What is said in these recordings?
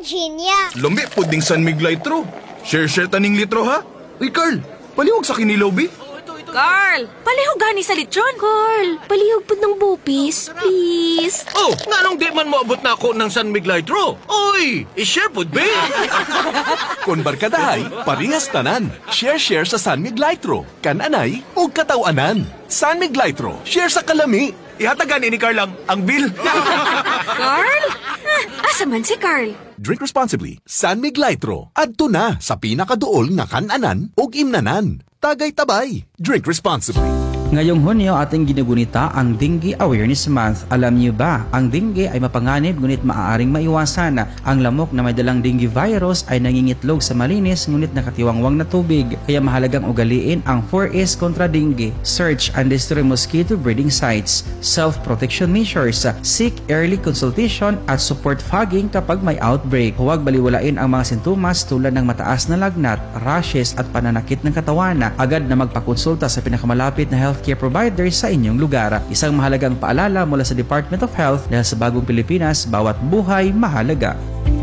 Virginia. Lumbi, puding San Miguel-Litro. Share taning litro, ha? Uy, Carl, palihog sa kinilaw, bi. Carl, palihog gani sa lechon. Carl, palihog po ng bupis, please. Oh, nga nung di man moabot na ako ng San Miguel-Litro. Oy, i-share po, be. Kung barkadahay, parehas tanan. Share sa San Miguel-Litro. Kananay o katawanan. San Miguel-Litro, share sa kalami. Ihatagan ni Carl ang bill. Carl? Asa man si Carl? Drink responsibly. San Miguel-Litro. Adto na sa pinakaduol nga kananan o imnanan. Tagay tabay. Drink responsibly. Ngayong Hunyo ating ginugunita ang Dengue Awareness Month. Alam niyo ba, ang dengue ay mapanganib ngunit maaaring maiwasan. Ang lamok na may dalang dengue virus ay nangingitlog sa malinis ngunit nakatiwangwang na tubig. Kaya mahalagang ugaliin ang 4S kontra dengue. Search and destroy mosquito breeding sites. Self-protection measures. Seek early consultation at support fogging kapag may outbreak. Huwag baliwalain ang mga sintomas tulad ng mataas na lagnat, rashes at pananakit ng katawan. Agad na magpakonsulta sa pinakamalapit na healthcare providers sa inyong lugar. Isang mahalagang paalala mula sa Department of Health dahil sa bagong Pilipinas, bawat buhay mahalaga.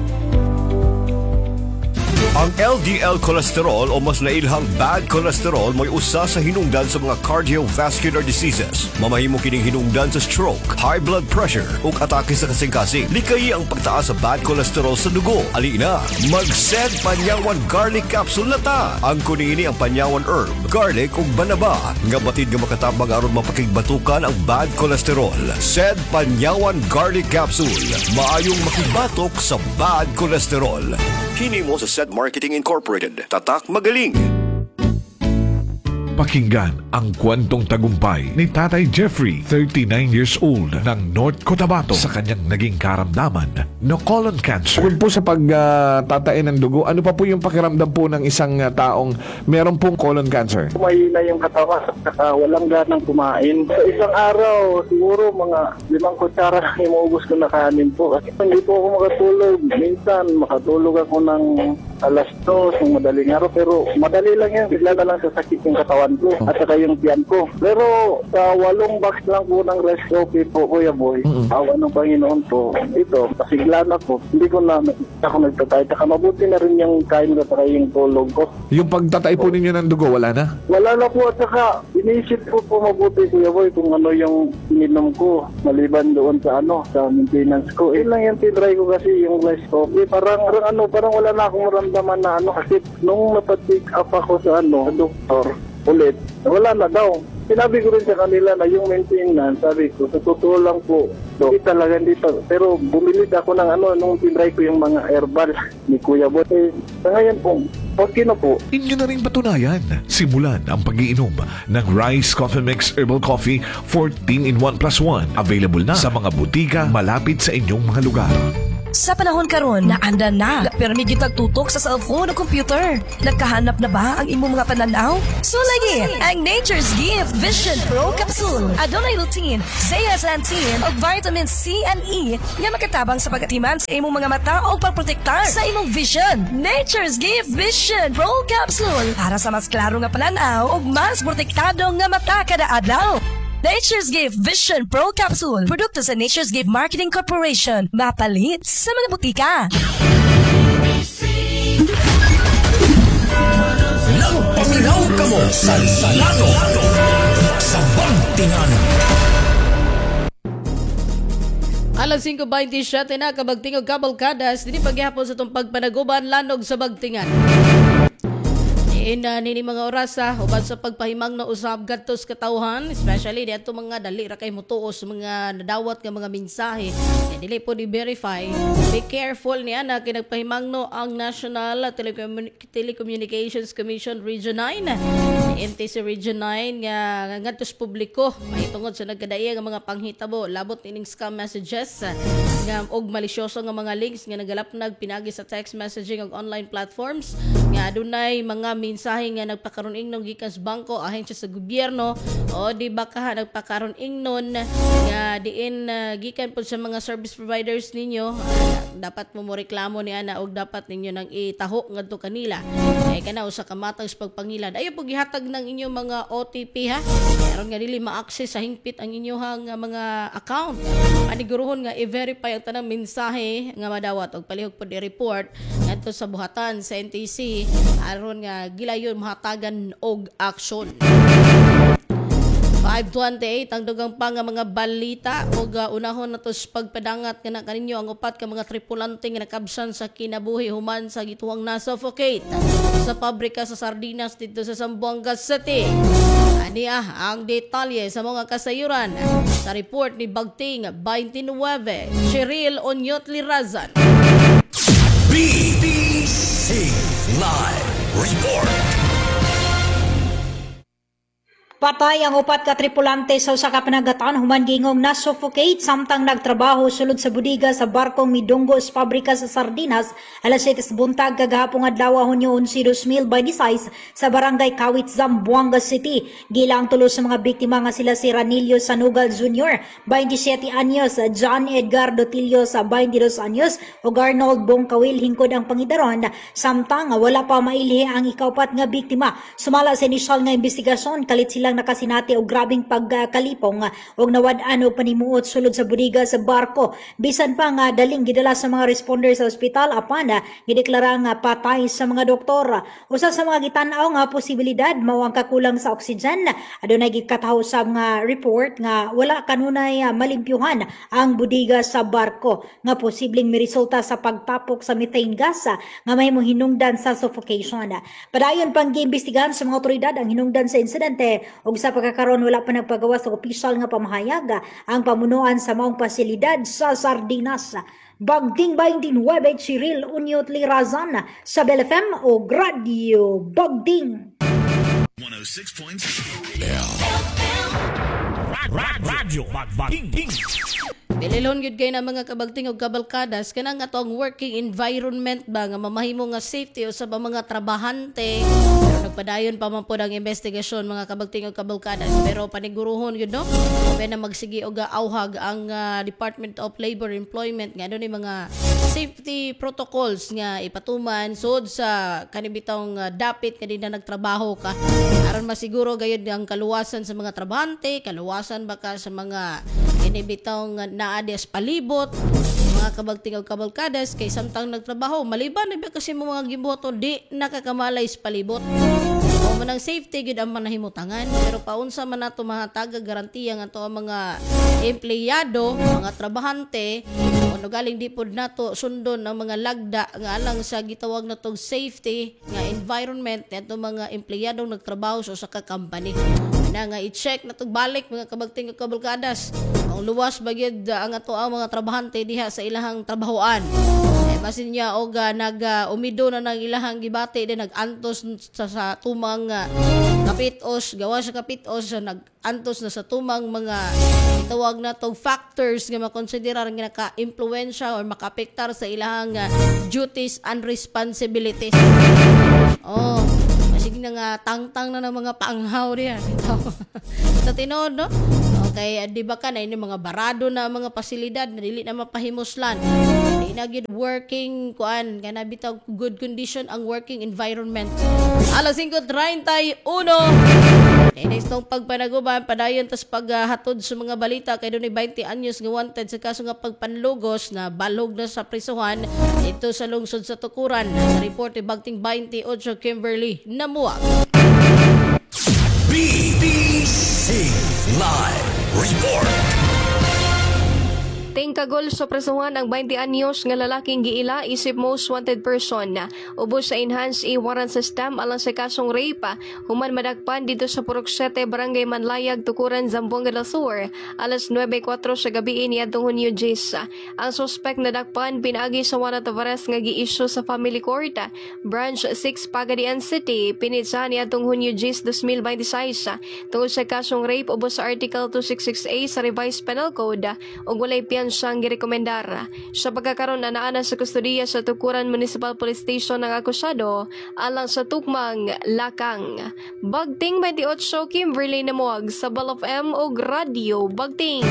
Ang LDL cholesterol o mas nailhang bad cholesterol mo'y usa sa hinungdan sa mga cardiovascular diseases. Mamahimo kining hinungdan sa stroke, high blood pressure ug atake sa kasing-kasing. Likayi ang pagtaas sa bad cholesterol sa dugo. Alina, mag-SED Panyawan Garlic Capsule na ta. Ang kunini ang Panyawan herb, garlic ug banaba nga batid nga makatabang aron mapakigbatukan ang bad cholesterol. SED Panyawan Garlic Capsule. Maayong makibatok sa bad cholesterol. Hini mo sa SED Marketing Incorporated. Tatak Magaling. Pakinggan ang kwentong tagumpay ni Tatay Jeffrey, 39 years old, ng North Cotabato sa kanyang naging karamdaman na colon cancer. Bukod po sa pagtatain ng dugo, ano pa po yung pakiramdam po ng isang taong meron pong colon cancer? Mahina yung katawan at walang ganang kumain. Sa isang araw, siguro mga 5 kutsara na imuubos ko na kanin po. Kasi hindi po ako makatulog. Minsan, makatulog ako ng alas 2 ng madaling araw. Pero madali lang yan. Bigla na lang sasakit yung katawan ko at saka yung tiyan ko. Pero sa 8 box lang po ng rice coffee po, Kuya Boy, awa ng Panginoon po, ito, pasiglan ako. Hindi ko na ako nagtatay. Saka mabuti na rin yung kain ko at saka yung tulog ko. Yung pagtatay po ninyo ng dugo, wala na? Wala na po at saka inisip po mabuti, Kuya Boy, kung ano yung ininom ko maliban doon sa sa maintenance ko. Yun lang yung tinry ko kasi yung rice coffee. Parang wala na akong maramdaman na kasi nung napatik up ako sa doktor, ulit, wala na daw. Sinabi ko rin sa kanila na yung maintenance, sabi ko, sa totoo lang po, hindi talaga dito. Pero bumili ako ng nung tinry ko yung mga herbal ni Kuya Bote. Sa ngayon po, okay na po. Inyo na rin patunayan. Simulan ang pag-iinom ng Rice Coffee Mix Herbal Coffee 14-in-1+1. Available na sa mga butika malapit sa inyong mga lugar. Sa panahon karon, naanda na. Pero medyo tagtutok sa cellphone o computer. Nagkahanap na ba ang imong mga pananaw? So lagi, ang Nature's Gift Vision Pro Capsule. Adonay lutein, zeaxanthin o vitamin C and E nga makatabang sa pagatiman sa imong mga mata o pagprotektar sa imong vision. Nature's Gift Vision Pro Capsule para sa mas klaro nga pananaw o mas protektado nga mata kada adlaw. Nature's Gift Vision Pro Capsule. Produkto sa Nature's Gift Marketing Corporation. Mapalit sa mga butika. Nagpaminaw ka mo sa Salado sa Bantingan. Alas 5:27 na kabagting og kabalkadas dili pagyapon sa itong pagpanaguban lanog sa Bagtingan. Nini mga oras uban sa pagpahimang na usab gadtos katawhan, especially dito mga dali ra kay motuos mga nadawat nga mga mensahe kay dili po di-verify. Be careful niya na kinagpahimang no ang National Telecommunications Commission Region 9. NTC Region 9 nga ngadtos publiko mahitungod sa nagkadaya nga mga panghitabo labot ining scam messages nga og malisyoso nga mga links nga nagalapnag pinagi sa text messaging ug online platforms nga dunay mga mensahe nga nagpakaron ingnon gikan sa bangko, ahensya sa gobyerno o di ba ka nagpakaron ingnon nga diin gikan po sa mga service providers ninyo, dapat mo reklamo ni ana og dapat ninyo nang itaho ngadto kanila kay kana usa ka matag sa pagpangilad. Ayo po gihatag ng inyong mga OTP ha, aron nga dili ma-access sa hingpit ang inyong mga account. Paniguruhon nga i-verify ang tanang mensahe nga madawat og palihog pod i-report ngadto sa buhatan sa NTC aron nga gilayon mahatagan og aksyon. 5:28 ang dugang pa nga mga balita ug unahon nato sa pagpadangat kana kaninyo ang upat ka mga tripulante nga nakabsan sa kinabuhi human sa gituwang na-suffocate sa pabrika sa sardinas dito sa Zamboanga City. Aniya ang detalye sa mga kasayuran sa report ni Bagting 29 Cheryl Onyot Lirazan. BBC Live Report. Patay ang upat ka tripulante sa usa ka panagatan human gingong na-suffocate samtang nagtrabaho sulod sa budiga sa barkong midunggo sa pabrika sa sardinas alas 7 buntag kagahapon adlaw Hunyo 11, 2026 sa barangay Kawit, Zamboanga City. Gila ang tulo sa mga biktima nga sila si Ranilio Sanugal Jr., 27 anyos, John Edgar Dotilio sa 22 anyos ug Arnold Bongkawil hingkod ang pangidaron samtang wala pa mailhi ang ikaupat nga biktima. Sumala sa inisyal nga investigasyon kalit silang nakasinati og grabing pagkalipong og nawad-an og panimuot sulod sa budiga sa barko. Bisan pa nga daling gidala sa mga responder sa ospital apan gideklara nga patay sa mga doktor. Usa sa mga gitan-aw nga posibilidad mao ang kakulang sa oxygen. Adunay gikataho sa mga report nga wala kanunay malimpyuhan ang budiga sa barko nga posibleng miresulta sa pagtapok sa methane gas nga mahimong hinungdan sa suffocation. Padayon pang giimbestigahan sa mga otoridad ang hinungdan sa insidente ug sa pagkakaroon wala pa nagpagawas og opisyal nga pamahayag ang pamunuan sa maong pasilidad sa sardinas. Bagting 29 Cheryl Onyot Lirazan sa Bell FM o Radio Bagting 106.6 Radio Bagting. Pililon yun kayo na mga kabagting o kabalkadas kanang ato ang working environment ba nga mamahimo nga safety o sa mga trabahante. Pero nagpadayon pa man po ang investigasyon mga kabagting o kabalkadas. Pero paniguruhon yun no? Kaya na magsigi o gaawhag ang Department of Labor Employment nga doon yung mga safety protocols nga ipatuman sud sa kanibitang dapit nga din na nagtrabaho ka. Aron masiguro gayud ang kaluwasan sa mga trabahante, kaluwasan baka sa mga inibitang naades palibot, mga kabagting o kabalkadas kay samtang nagtrabaho maliban na kasi mga gibuhaton di nakakamalay sa palibot. O manang safety gid ang manahimutangan pero paunsa man nato mahatag garantiya nga to ang mga empleyado, mga trabahante o galing di pod nato sundon ang mga lagda nga alang sa gitawag natong safety nga environment nato mga empleyadong nagtrabaho sa usa ka company. Na nga i-check na balik mga kabagting o kabalkadas ang luwas bagyod ang ato ang mga trabahante diha sa ilahang trabahoan. Masin niya og umido na ng ilahang gibati din nag-antos sa tumang kapitos, gawa sa kapitos nag-antos na sa tumang mga itawag na tong factors nga makonsiderar nga naka-impluwensya or makaapektar sa ilahang duties and responsibilities. Oh, sige na nga tangtang na ng mga paanghaw diyan. Sa tinod, no? Okay, di ba ka na ini mga barado na mga pasilidad na dili na mapahimuslan. Di na gid working kuan kana bitaw good condition ang working environment. Alas 5:31. Next tong pagpanaguban padayon tas paghatod sa mga balita kay dunay 20 anyos nga wanted sa kaso nga pagpanlugos na balog na sa prisuhan ito sa lungsod sa Tukuran. Sa report ni Bagting 28 Kimberly Namuak. BBC Live Report. Tingkagol sa presuhan ang 20 anyos nga lalaking giila isip most wanted person na ubos sa enhanced e-warrant system alang sa kasong rape human madagpan dito sa Purok 7 Barangay Manlayag, Tukuran, Zamboanga del Sur alas 9:04 sa gabi niadtong Hunyo 10. Ang suspect nadagpan pinaagi sa warrant of arrest nga gi-issue sa Family Court Branch 6 Pagadian City pinitsa niadtong Hunyo 10, 2026 tungod sa kasong rape ubos sa Article 266A sa Revised Penal Code ug walay piyansa siyang girekomendar. Sa pagkakaroon na naana sa kustodiya sa Tukuran Municipal Police Station ng akusado alang sa tukmang lakang. Bagting 28 Kimberly Namuag sa Bal of M o Radio Bagting.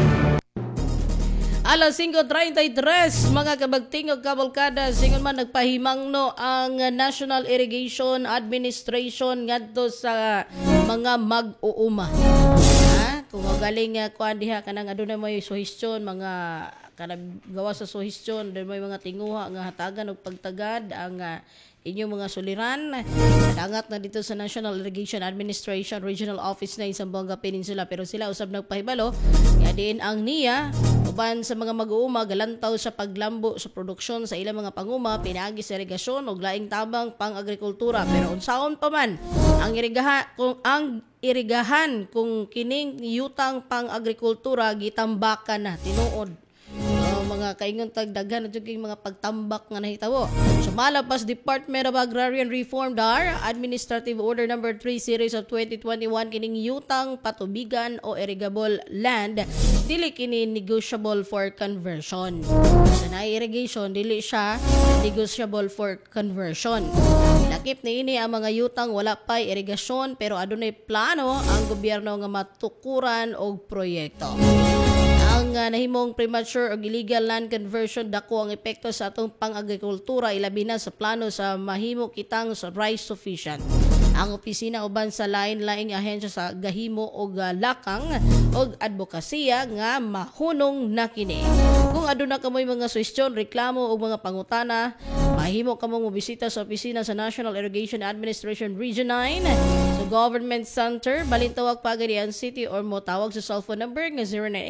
Alas 5:33 mga kabagting o kabalkada singon man nagpahimangno ang National Irrigation Administration ngadto sa mga mag-uuma. Kung magaling kuan diha kanang aduna may suhestyon mga kanang gawa sa suhestyon then may mga tinguha nga hatagan og pagtagad ang inyong mga suliran. Nadangat na dito sa National Irrigation Administration Regional Office na Zamboanga Peninsula pero sila usab nagpahibalo nga diin ang NIA uban sa mga mag-uuma galantaw sa paglambo sa produksyon sa ilang mga panguma pinaagi sa irigasyon ug laing tabang pang-agrikultura pero unsaon pa man ang irigahan kung kining yutang pang-agrikultura gitambakan na tinuod mga kaingon tagdagan at yung mga pagtambak nga nahitabo. So malapas Department of Agrarian Reform DAR Administrative Order Number 3 Series of 2021 kining yutang patubigan o irrigable land dili kini negotiable for conversion. Sa na-irrigation dili siya negotiable for conversion. Lakip ni ini ang mga yutang wala pay irigasyon pero adunay plano ang gobyerno nga matukuran og proyekto. Ang nahimong premature o illegal land conversion dako ang epekto sa atong pang-agrikultura ilabi na sa plano sa mahimo kitang sa rice sufficient. Ang opisina uban sa lain-laing ahensya sa gahimo og lakang og advokasya nga mahunong na kini. Kung aduna kamoy mga suhestyon, reklamo o mga pangutana, mahimo kamong mobisita sa opisina sa National Irrigation Administration Region 9 sa Government Center, balintawag pagadian City or mo tawag sa cellphone number nga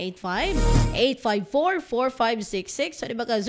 0985-854-4566 at iba ka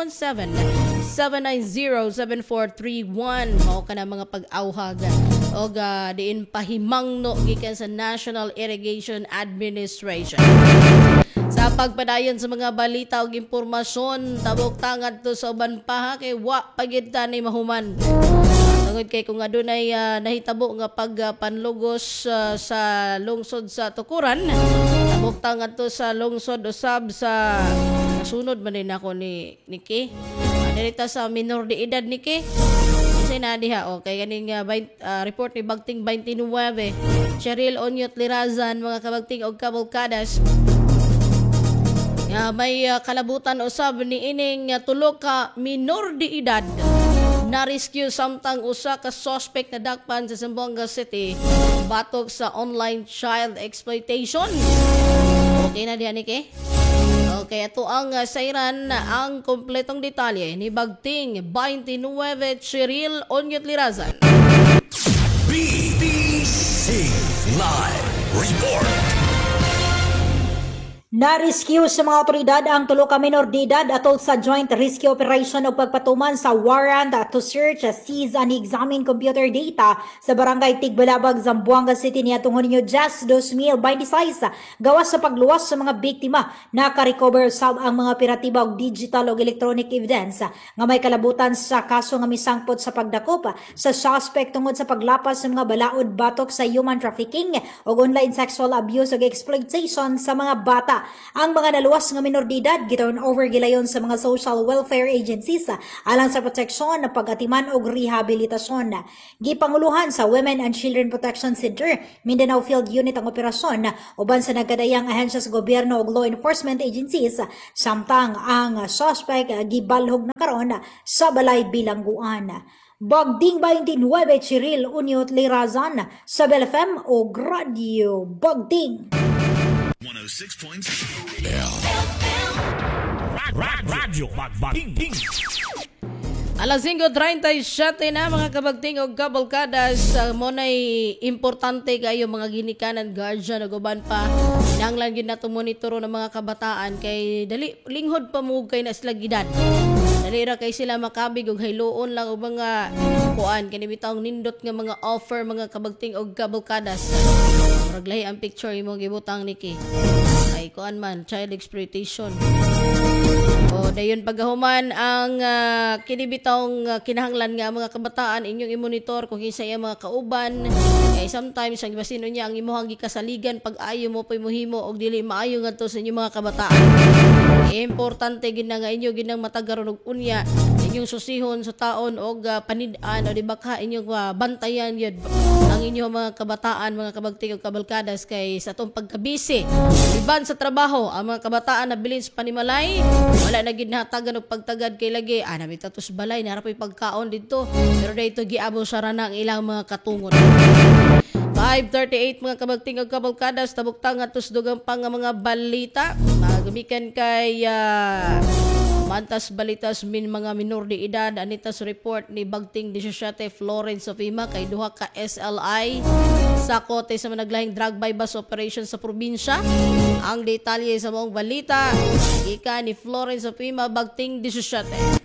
0917-790-7431 mao ka na mga pag-awhag o diin pahimangno gikan sa National Irrigation Administration. Sa pagpadayon sa mga balita o impormasyon, tabok tangad to sa uban pa kay wa pagid ni mahuman. Tungod kay kung adunay nahitabo nga pagpanlugos sa lungsod sa Tukuran, tabok tangad to sa lungsod usab sa nasunod man din ako ni Niki. Dirita sa minor de edad Niki. Kasi na diha okay kaning report ni Bagting 29 Cheryl Onyot Lirazan mga kabagting og kabalkadas. May kalabutan usab ni ining tulo ka minor de edad na rescue samtang usa ka suspect na dakpan sa Zamboanga City batok sa online child exploitation. Okay na diha Niki? Okay, ito ang sayran ang kompletong detalye ni Bagting 29 Cheryl Onyot Lirazan. BBC Live Report. Na-rescue sa mga otoridad ang tulo ka minor de edad atol sa joint rescue operation o pagpatuman sa warrant to search, seize and examine computer data sa barangay Tigbalabag, Zamboanga City niadtong Hunyo 10, 2026 gawas sa pagluwas sa mga biktima. Naka-recover sab ang mga piratiba og digital o electronic evidence nga may kalabutan sa kaso nga misangpot sa pagdakop sa suspect tungod sa paglapas sa mga balaod batok sa human trafficking o online sexual abuse o exploitation sa mga bata. Ang mga naluwas nga minor de edad giturn over gilayon sa mga social welfare agencies alang sa proteksyon, pag-atiman ug rehabilitasyon. Gipanguluhan sa Women and Children Protection Center, Mindanao Field Unit ang operasyon uban sa nagkadayang ahensya sa gobyerno ug law enforcement agencies samtang ang suspect gibalhog na karon sa balay bilangguan. Bagting 29 Cheryl Onyot Lirazan sa Bel FM o Radio Bagting. 106.7 Radyo Bagting. Alas 5:37 na mga kabagting o kabalkadas. Monay importante kayo mga ginikanan, guardian o guban pa. Nanglan yun na monitoro ng mga kabataan kay dali linghod pa mo kay na sila gidad. Dali ra kay sila makabig og hayloon lang og mga kuan kani bitawng nindot nga mga offer mga kabagting og kabalkadas. Raglahi ang picture imo gibutang Niki. Ay kuan man child exploitation. O dayon pagahuman ang kinibitong kinahanglan nga mga kabataan inyong i-monitor kung kinsa iya mga kauban. Kay sometimes ang basino niya ang imuhang gikasaligan pag ayo mo pay mohimo og dili maayo ngadto sa inyong mga kabataan. Importante gina nga inyo ginang matagaron og unya inyong susihon sa taon og panid-an o di ba ka inyong bantayan yun ang inyong mga kabataan, mga kabagting o kabalkadas kay sa atong pagkabisi. Liban sa trabaho, ang mga kabataan na bilin sa panimalay, wala na ginhatagan og pagtagad kay lagi. Nami tatos balay, narapoy pagkaon dito. Pero dito giabo sa rana ang ilang mga katungon. 5:38 mga kabagting o kabalkadas, tabuktang at tusdugang pang mga balita. Gumikan kay Mantas Balitas min mga minor de edad anitas report ni Bagting 17 Florence Sofima kay duha ka SLI sa kote sa managlahing drug bypass operation sa probinsya. Ang detalye sa mong balita gikan ni Florence Sofima Bagting 17.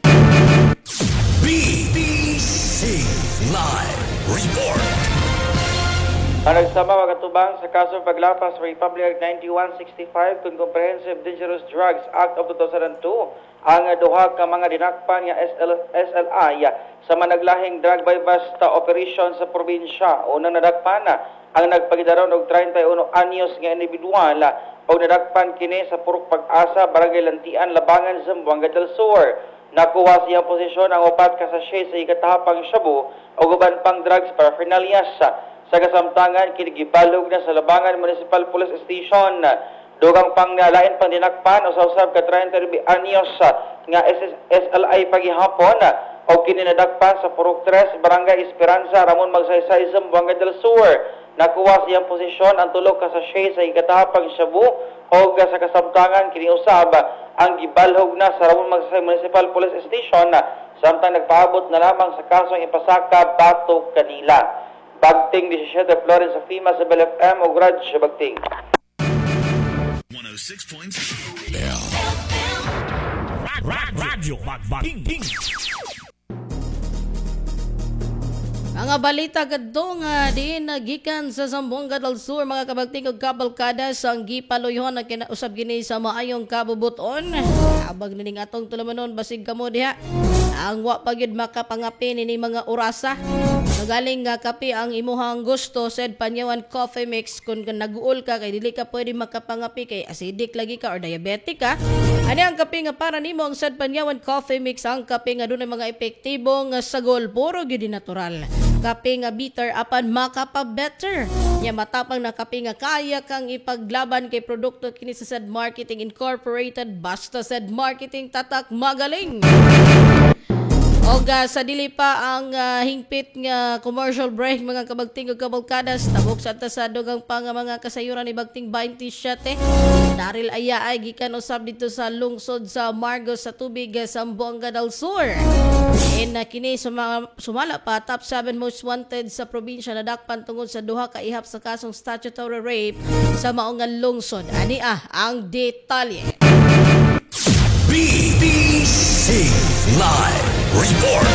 BBC Live Report. Ang nagsama magatubang sa kasong paglapas sa Republic Act 9165 kung Comprehensive Dangerous Drugs Act of 2002 ang duha ka mga dinakpan nga SLI sa managlahing drug bypass ta operation sa probinsya. Unang nadakpan ang nagpagidaron og 31 anyos nga individual o nadakpan kini sa Purok Pag-asa, Barangay Lantian, Labangan, Zamboanga del Sur. Nakuha siyang posisyon ang upat ka sachet sa ikatahapang shabu o uban pang drugs paraphernalia sa kasamtangan kinigibalog na sa Labangan Municipal Police Station. Dugang pang lain pang dinakpan o sa usab ka 30 anyos nga SLI pagihapon o kininadakpan sa Purok 3, Barangay Esperanza, Ramon Magsaysay, Zamboanga del Sur. Nakuha siyang posisyon ang tulog ka sachet sa ikatahapang shabu o sa kasamtangan kiniusab ang gibalhog na sa Ramon Magsaysay Municipal Police Station samtang nagpaabot na lamang sa kasong ipasaka Bato, Kanila. Bagting 17 Florence Sofima sa BLFM o Grad siya Bagting. 106.7 Radyo Bagbaking. Mga balita kadto nga din nagikan sa Zamboanga del Sur mga kabagting ug kabalkadas ang gipaluyon na kinausab gini sa maayong kabubuton. Abag nining atong tulumanon basig kamo diha. Ang wa pagyud makapangapi ni mga orasa. Nagaling nga kape ang imuhang gusto said Panyawan Coffee Mix kung naguol ka kay dili ka pwede makapangapi kay acidic lagi ka or diabetic ka. Ani ang kape nga para nimo ang said Panyawan Coffee Mix ang kape nga dunay mga epektibong sagol puro gyud natural. Kape nga bitter apan makapa-better. Nya matapang na kape nga kaya kang ipaglaban kay produkto kini sa said Marketing Incorporated basta said marketing tatak magaling. Og sa dili pa ang hingpit nga commercial break mga kabagting ug kabalkadas tabok sa sa dugang pa nga mga kasayuran ni Bagting 27 daril aya ay gikan usab dito sa lungsod sa Margos sa tubig sa Zamboanga del Sur. Kini sumala pa top 7 most wanted sa probinsya na dakpan tungod sa duha ka ihap sa kasong statutory rape sa maong lungsod. Ani ang detalye. BBC Live Report.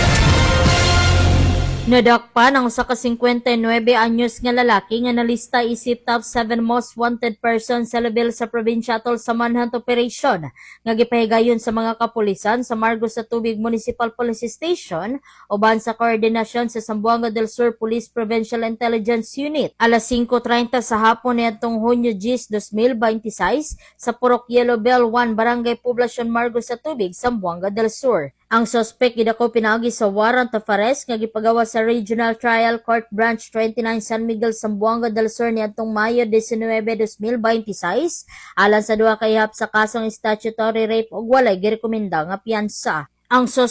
Nadakpan ang sa ka-59 anyos nga lalaki nga nalista isip top 7 most wanted person sa level sa probinsya tol sa manhunt operation nga gipahigayon sa mga kapulisan sa Margos sa Tubig Municipal Police Station uban sa koordinasyon sa Zamboanga del Sur Police Provincial Intelligence Unit. Alas 5:30 sa hapon niadtong Hunyo 10, 2026 sa Purok Yellow Bell 1 Barangay Poblacion Margos sa Tubig, Zamboanga del Sur. Ang suspect gidako pinaagi sa warrant of arrest nga gipagawa sa Regional Trial Court Branch 29 San Miguel, Zamboanga del Sur niadtong Mayo 19, 2026 alang sa duha ka ihap sa kasong statutory rape ug walay girekomenda nga piyansa. Ang